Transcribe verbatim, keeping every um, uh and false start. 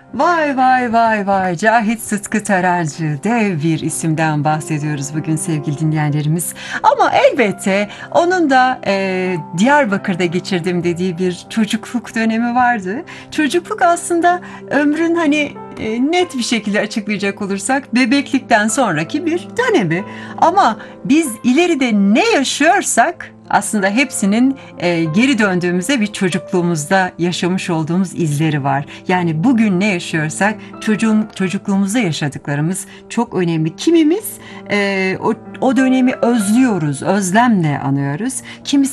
Vay vay vay vay, Cahit Sıtkı Tarancı, dev bir isimden bahsediyoruz bugün sevgili dinleyenlerimiz. Ama elbette onun da e, Diyarbakır'da geçirdim dediği bir çocukluk dönemi vardı. Çocukluk aslında ömrün hani e, net bir şekilde açıklayacak olursak bebeklikten sonraki bir dönemi. Ama biz ileride ne yaşıyorsak aslında hepsinin e, geri döndüğümüzde bir çocukluğumuzda yaşamış olduğumuz izleri var. Yani bugün ne yaşıyorsak çocuğum, çocukluğumuzda yaşadıklarımız çok önemli. Kimimiz e, o, o dönemi özlüyoruz, özlemle anıyoruz. Kimisi